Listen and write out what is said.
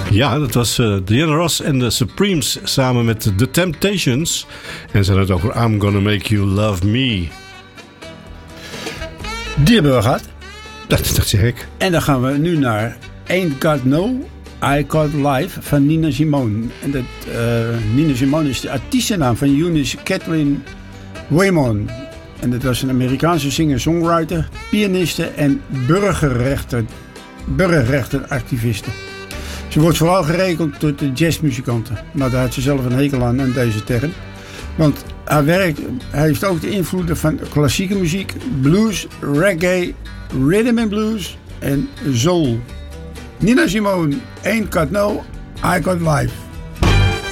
Ja, dat was Diana Ross en de Supremes samen met The Temptations. En ze hadden het over I'm Gonna Make You Love Me. Die hebben we gehad. Dat zeg ik. En dan gaan we nu naar Ain't Got No, I Got Life van Nina Simone. En dat, Nina Simone is de artiestennaam van Eunice Kathleen Waymon. En dat was een Amerikaanse singer-songwriter, pianiste en burgerrechtenactiviste. Ze wordt vooral gerekend tot de jazzmuzikanten. Maar daar had ze zelf een hekel aan deze term. Want haar werk heeft ook de invloeden van klassieke muziek, blues, reggae, rhythm and blues en soul. Nina Simone, Ain't Got No, I Got Life.